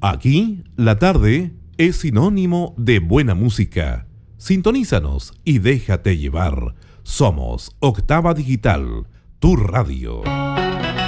Aquí, la tarde es sinónimo de buena música. Sintonízanos y déjate llevar. Somos Octava Digital, tu radio.